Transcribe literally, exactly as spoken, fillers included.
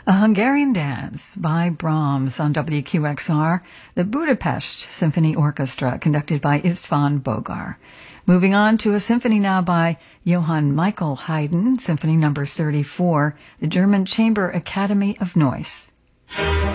A Hungarian Dance by Brahms on W Q X R, the Budapest Symphony Orchestra, conducted by István Bogar. Moving on to a symphony now by Johann Michael Haydn, Symphony number thirty-four, the German Chamber Academy of Noise.